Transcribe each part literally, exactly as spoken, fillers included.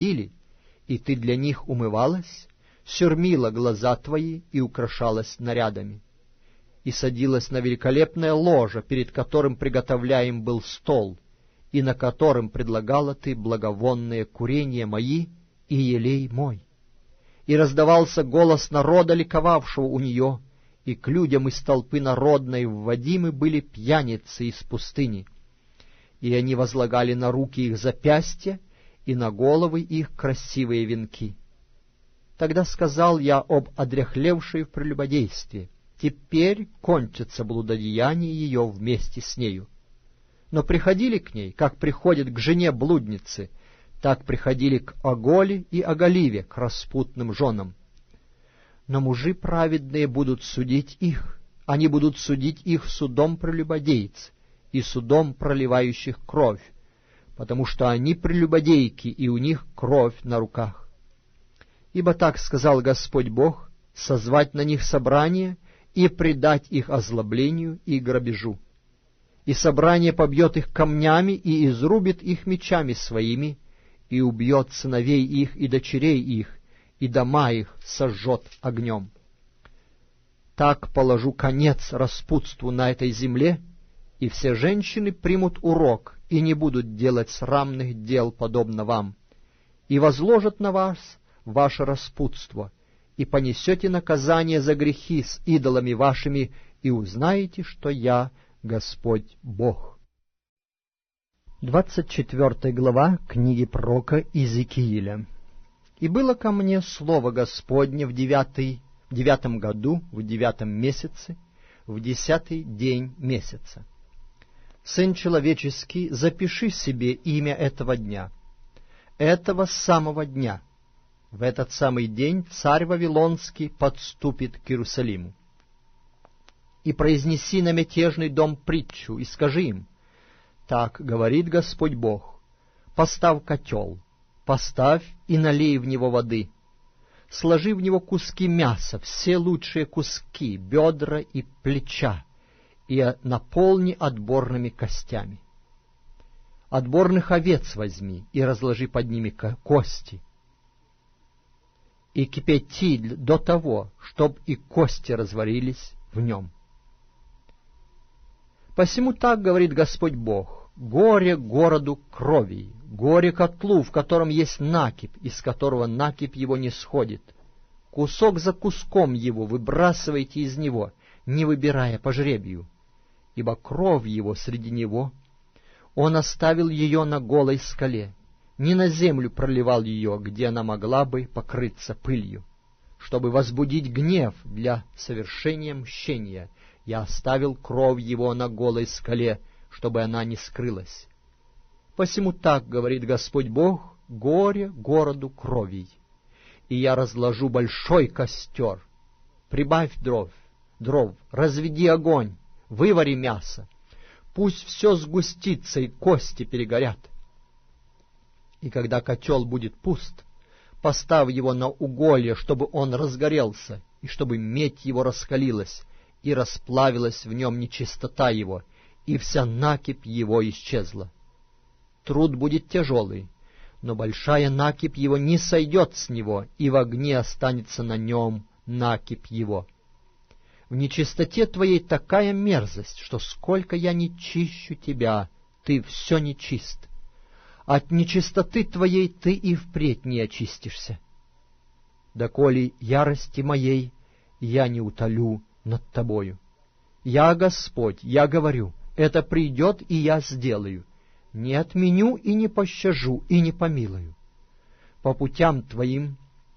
приходили, и ты для них умывалась, сюрмила глаза твои и украшалась нарядами, и садилась на великолепное ложе, перед которым приготовляем был стол, и на котором предлагала ты благовонные курения мои и елей мой. И раздавался голос народа, ликовавшего у нее, и к людям из толпы народной вводимы были пьяницы из пустыни. И они возлагали на руки их запястья, и на головы их красивые венки. Тогда сказал я об одряхлевшей в прелюбодействе: теперь кончится блудодеяние ее вместе с нею. Но приходили к ней, как приходят к жене блудницы, так приходили к Оголе и Оголиве, к распутным женам. Но мужи праведные будут судить их, они будут судить их судом прелюбодейц и судом проливающих кровь, потому что они прелюбодейки, и у них кровь на руках. Ибо так сказал Господь Бог: созвать на них собрание и предать их озлоблению и грабежу. И собрание побьет их камнями и изрубит их мечами своими, и убьет сыновей их и дочерей их, и дома их сожжет огнем. Так положу конец распутству на этой земле, и все женщины примут урок и не будут делать срамных дел, подобно вам, и возложат на вас ваше распутство, и понесете наказание за грехи с идолами вашими, и узнаете, что я Господь Бог. Двадцать четвертая глава книги пророка Иезекииля. «И было ко мне слово Господне в девятый, в девятом году, в девятом месяце, в десятый день месяца. Сын человеческий, запиши себе имя этого дня, этого самого дня. В этот самый день царь Вавилонский подступит к Иерусалиму. И произнеси на мятежный дом притчу, и скажи им: так говорит Господь Бог: поставь котел, поставь и налей в него воды, сложи в него куски мяса, все лучшие куски, бедра и плеча, и наполни отборными костями. Отборных овец возьми и разложи под ними кости, и кипяти до того, чтоб и кости разварились в нем. Посему так говорит Господь Бог: горе городу крови, горе котлу, в котором есть накипь, из которого накипь его не сходит. Кусок за куском его выбрасывайте из него, не выбирая по жребию, ибо кровь его среди него. Он оставил ее на голой скале, не на землю проливал ее, где она могла бы покрыться пылью. Чтобы возбудить гнев для совершения мщения, я оставил кровь его на голой скале, чтобы она не скрылась. Посему так говорит Господь Бог: горе городу кровей. И я разложу большой костер. Прибавь дров, дров, разведи огонь, вывари мясо. Пусть все сгустится и кости перегорят. И когда котел будет пуст, поставь его на уголье, чтобы он разгорелся, и чтобы медь его раскалилась, и расплавилась в нем нечистота его, и вся накипь его исчезла. Труд будет тяжелый, но большая накипь его не сойдет с него, и в огне останется на нем накипь его. В нечистоте твоей такая мерзость, что сколько я не чищу тебя, ты все нечист. От нечистоты твоей ты и впредь не очистишься. Доколе ярости моей я не утолю над тобою. Я Господь, я говорю, это придет, и я сделаю. Не отменю и не пощажу, и не помилую. По путям твоим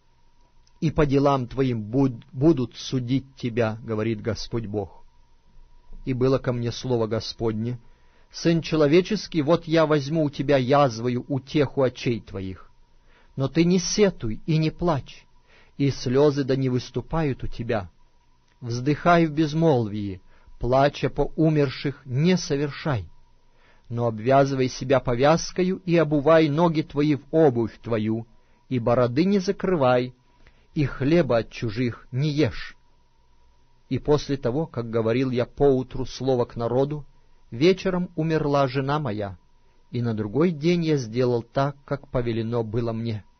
и по делам твоим буд, будут судить тебя, говорит Господь Бог. И было ко мне слово Господне: сын человеческий, вот я возьму у тебя язвою утеху очей твоих. Но ты не сетуй и не плачь, и слезы да не выступают у тебя. Вздыхай в безмолвии, плача по умерших не совершай. Но обвязывай себя повязкою и обувай ноги твои в обувь твою, и бороды не закрывай, и хлеба от чужих не ешь. И после того, как говорил я поутру слово к народу, вечером умерла жена моя, и на другой день я сделал так, как повелено было мне.